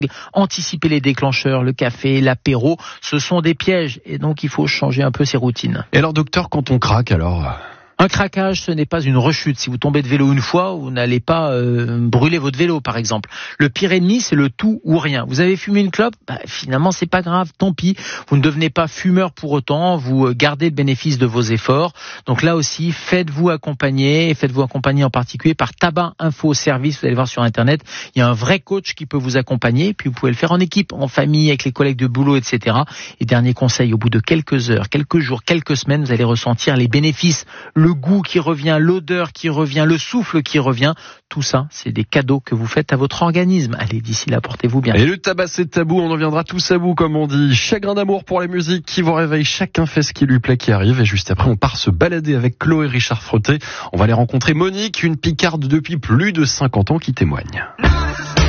anticiper les déclencheurs, le café, l'apéro, ce sont des pièges et donc il faut changer un peu ses routines. Et alors docteur, quand on craque alors ? Un craquage, ce n'est pas une rechute. Si vous tombez de vélo une fois, vous n'allez pas brûler votre vélo, par exemple. Le pire ennemi, c'est le tout ou rien. Vous avez fumé une clope, finalement, c'est pas grave, tant pis. Vous ne devenez pas fumeur pour autant, vous gardez le bénéfice de vos efforts. Donc là aussi, faites-vous accompagner en particulier par Tabac Info Service. Vous allez voir sur Internet, il y a un vrai coach qui peut vous accompagner. Puis vous pouvez le faire en équipe, en famille, avec les collègues de boulot, etc. Et dernier conseil, au bout de quelques heures, quelques jours, quelques semaines, vous allez ressentir les bénéfices, le goût qui revient, l'odeur qui revient, le souffle qui revient. Tout ça, c'est des cadeaux que vous faites à votre organisme. Allez, d'ici là, portez-vous bien. Et le tabac, c'est tabou, on en viendra tous à bout, comme on dit. Chagrin d'amour pour la musique qui vous réveille. Chacun fait ce qui lui plaît qui arrive. Et juste après, on part se balader avec Chloé Richard Frotté. On va aller rencontrer Monique, une Picarde depuis plus de 50 ans qui témoigne.